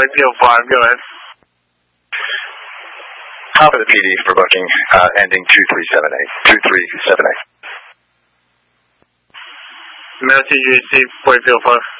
Point field 5, go ahead. Top of the PD for booking, ending 2378. Message received, Point field 5.